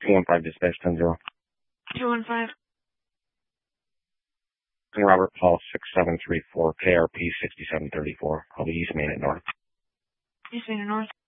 215 dispatch 10-0. 215. Robert Paul 6734, KRP 6734. I'll be East Main at North. East Main at North.